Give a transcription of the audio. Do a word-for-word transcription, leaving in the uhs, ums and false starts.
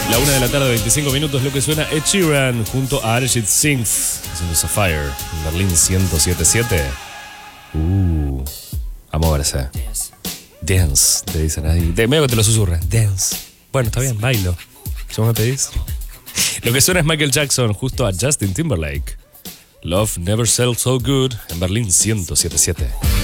La una de la tarde, veinticinco minutos, lo que suena Ed Sheeran junto a Arijit Singh haciendo Sapphire en Berlín ciento siete siete. Uh, a moverse. Dance, te dicen ahí. De medio que te lo susurra. Dance. Bueno, está bien, bailo. ¿Cómo me pedís? Lo que suena es Michael Jackson justo a Justin Timberlake. Love Never Felt So Good en Berlín ciento siete siete.